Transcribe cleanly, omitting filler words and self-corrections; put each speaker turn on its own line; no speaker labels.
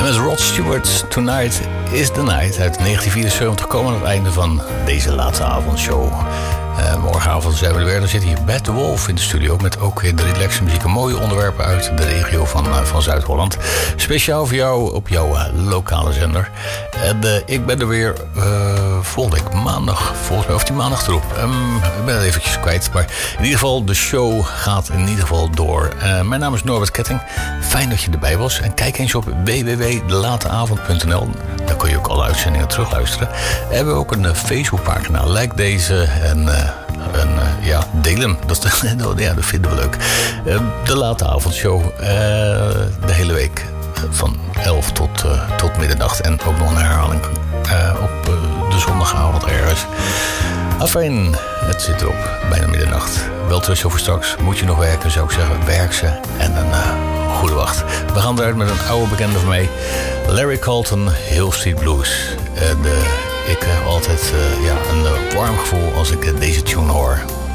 met Rod Stewart, Tonight is the Night uit 1974 komen we aan het einde van deze laatste avondshow. Morgenavond zijn we er weer. Dan zit hier Bad Wolf in de studio met ook de relaxe muziek en mooie onderwerpen uit de regio van Zuid-Holland. Speciaal voor jou op jouw lokale zender. En ik ben er weer volgende week maandag, volgens mij, of die maandag erop. Ik ben het eventjes kwijt, maar in ieder geval, de show gaat in ieder geval door. Mijn naam is Norbert Ketting. Fijn dat je erbij was. En kijk eens op www.delateavond.nl. Daar kun je ook alle uitzendingen terugluisteren. We hebben ook een Facebookpagina. Like deze en delen. Dat vinden we leuk. De Late Avondshow. De hele week van 11 tot middernacht. En ook nog een herhaling op de zondagavond ergens. Afijn, het zit erop. Bijna middernacht. Wel terug over straks. Moet je nog werken, zou ik zeggen. Werk ze. En een goede wacht. We gaan eruit met een oude bekende van mij. Larry Carlton, Hill Street Blues. Ik krijg altijd een warm gevoel als ik deze tune hoor.